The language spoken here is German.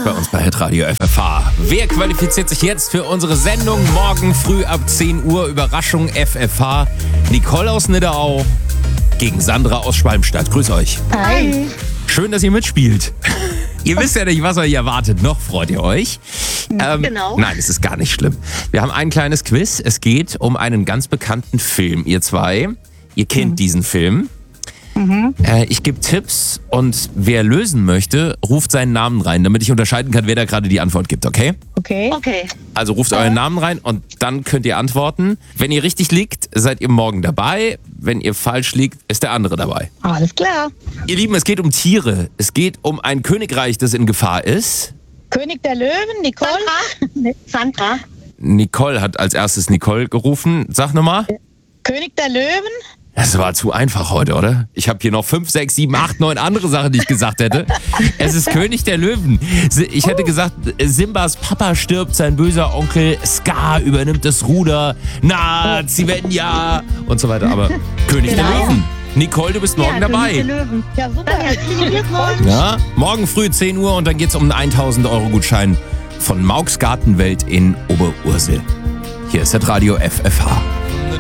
bei uns bei Hitradio FFH. Wer qualifiziert sich jetzt für unsere Sendung morgen früh ab 10 Uhr? Überraschung FFH. Nicole aus Nidderau gegen Sandra aus Schwalmstadt. Grüß euch. Hi. Schön, dass ihr mitspielt. Ihr wisst ja nicht, was euch erwartet. Noch freut ihr euch. Genau. Nein, es ist gar nicht schlimm. Wir haben ein kleines Quiz. Es geht um einen ganz bekannten Film. Ihr zwei, ihr kennt diesen Film. Ich gebe Tipps und wer lösen möchte, ruft seinen Namen rein, damit ich unterscheiden kann, wer da gerade die Antwort gibt, okay? Okay. Also ruft euren Namen rein und dann könnt ihr antworten. Wenn ihr richtig liegt, seid ihr morgen dabei. Wenn ihr falsch liegt, ist der andere dabei. Alles klar. Ihr Lieben, es geht um Tiere. Es geht um ein Königreich, das in Gefahr ist. König der Löwen, Nicole. Sandra. Nicole hat als erstes Nicole gerufen. Sag nochmal. König der Löwen. Das war zu einfach heute, oder? Ich habe hier noch 5, 6, 7, 8, 9 andere Sachen, die ich gesagt hätte. Es ist König der Löwen. Ich hätte gesagt, Simbas Papa stirbt, sein böser Onkel Scar übernimmt das Ruder. Na, Zivenja und so weiter. Aber König der Löwen. Nicole, du bist morgen dabei. Löwen. Ja, super. Herzlichen Glückwunsch. Ja, morgen früh 10 Uhr und dann geht's um einen 1000-Euro-Gutschein von Mauks Gartenwelt in Oberursel. Hier ist Hitradio FFH.